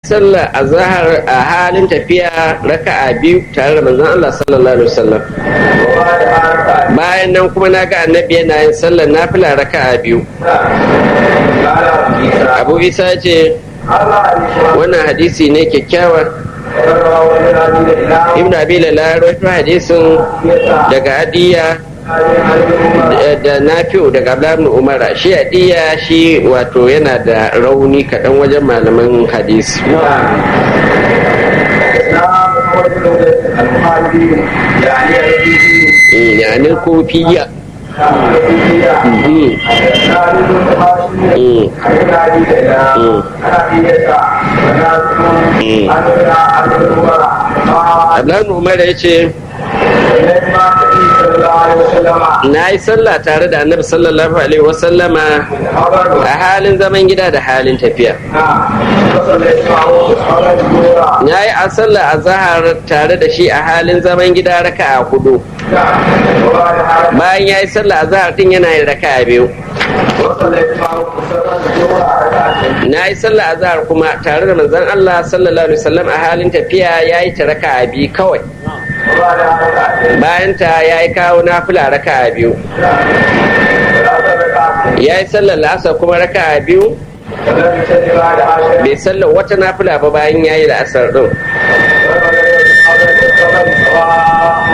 sallar azhar a halin tafiya raka'a biyu tare da manzon Allah sallallahu alaihi wasallam bayan nan kuma na ga annabi yana yin sallar nafila raka'a biyu. Abu Isa ce wannan hadisi ne kyakkyawa. Ibn Abi Lala rawaito hadisin daga Adiya da Nafi'u daga Abdullah ibn Umar. Shi Adiya shi wato yana da rauni kaɗan wajen malaman hadisi. يعني الكوفية Abdullahi Umar ya ce na yi sallah tare da annabi sallallahu alaihi wasallama a halin zaman gida da halin tafiya. Na yi a sallah a zahar tare da shi a halin zaman gida raka'a 4. Bayan ya yi sallah a zahar din yana yin raka'a 2. Na yi sallah a zahar kuma tare da manzon Allah sallallahu alaihi wasallam a halin tafiya ya yi ta raka'a 2 kawai. Bayan ta ya yi kawo nafila raka'a 2. Ya yi sallar la'asar kuma raka'a 2. Bai sallar wata nafila ba bayan ya yi la'asar din.